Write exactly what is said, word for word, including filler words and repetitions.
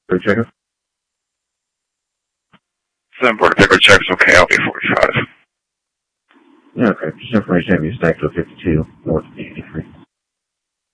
Three checkers? Seven Porter Picker checks, okay, I'll be forty-five. Yeah, okay. Just information have you stacked to fifty-two, north